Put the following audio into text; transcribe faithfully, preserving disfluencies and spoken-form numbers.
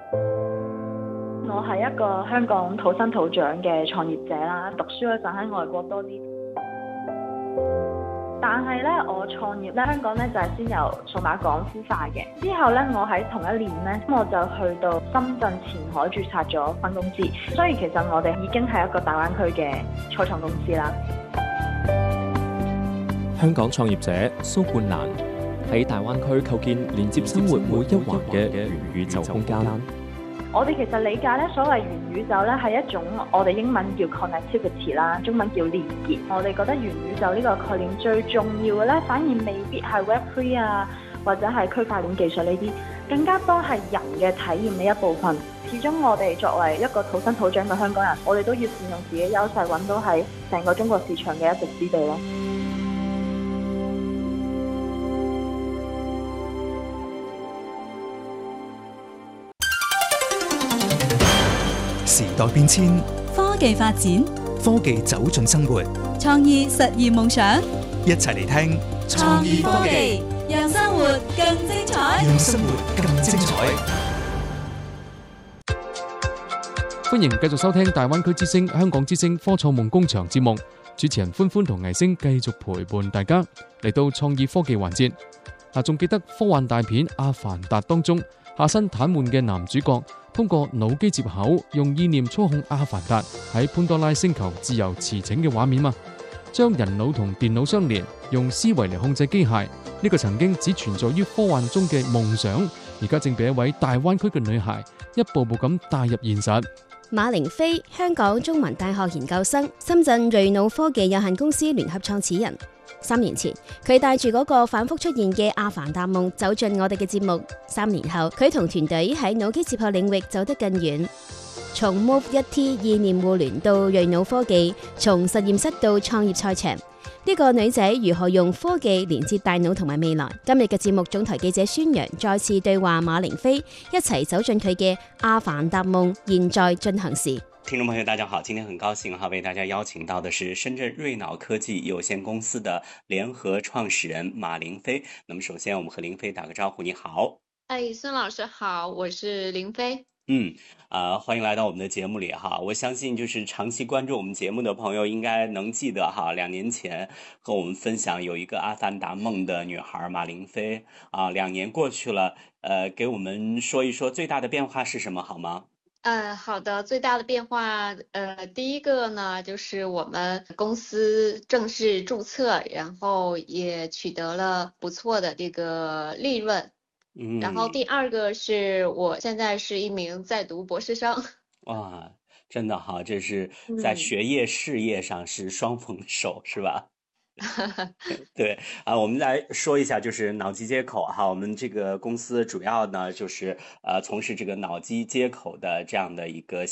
我係一個香港土生土長嘅創業者啦，讀書嗰陣喺外國多啲。但係咧，我創業咧，香港咧就係先由數碼港孵化嘅。之後咧，我喺同一年咧，我就去到深圳前海註冊咗分公司。所以其實我哋已經係一個大灣區嘅初創公司啦。 香港創業者蘇冠蘭喺大灣區構建連接生活每一環嘅元宇宙空間。 我哋其實理解咧，所謂元宇宙咧係一種我哋英文叫 connectivity 啦，中文叫連結。我哋覺得元宇宙呢個概念最重要嘅咧，反而未必係 Web 三 啊，或者係區塊鏈技術呢啲，更加多係人嘅體驗呢一部分。始終我哋作為一個土生土長嘅香港人，我哋都要善用自己優勢，揾到喺成個中國市場嘅一席之地咯。 時代變遷， 科技發展， 科技走進生活， 創意實現夢想。 一齊嚟聽創意科技，讓生活更精彩。 讓生活更精彩。 歡迎繼續收聽大灣區之聲、香港之聲科創夢工場節目，主持人歡歡同藝星繼續陪伴大家嚟到創意科技環節。嗱，仲記得科幻大片《阿凡達》當中，下身癱瘓嘅男主角通過腦機接口，用意念操控阿凡達喺潘多拉星球自由馳騁嘅畫面嘛？將人腦同電腦相連，用思維嚟控制機械，呢個曾經只存在於科幻中嘅夢想，而家正被一位大灣區嘅女孩一步步咁帶入現實。 馬玲飛，香港中文大學研究生，深圳瑞腦科技有限公司聯合創始人。三年前，佢帶住嗰個反覆出現嘅阿凡達夢走進我哋嘅節目。三年後，佢同團隊喺腦機接合領域走得更遠，從 Move 一 T 意念互聯到瑞腦科技，從實驗室到創業賽場。呢個女仔如何用科技連接大腦同埋未來？今日嘅節目總台記者孫陽再次對話馬玲飛，一齊走進佢嘅阿凡達夢現在進行時。 聽眾朋友大家好，今天很高興哈，為大家邀請到的是深圳瑞腦科技有限公司的聯合創始人馬玲飛。那麼首先我們和玲飛打個招呼。你好。 哎，孫老師好，我是玲飛。 嗯，啊、呃，歡迎來到我們的節目裏哈。我相信就是長期關注我們節目的朋友應該能記得哈，兩年前和我們分享有一個阿凡達夢的女孩馬玲飛啊，兩年過去了，呃，給我們說一說最大的變化是什麼好嗎？ 呃，好的，最大的變化，呃，第一個呢，就是我們公司正式註冊，然後也取得了不錯的這個利潤。嗯，然後第二個是我現在是一名在讀博士生。 哇，真的哈，這是在學業事業上是雙豐收，是吧？對啊，我們來說一下，就是腦機接口哈，我們這個公司主要呢就是呃從事這個腦機接口的這樣的一個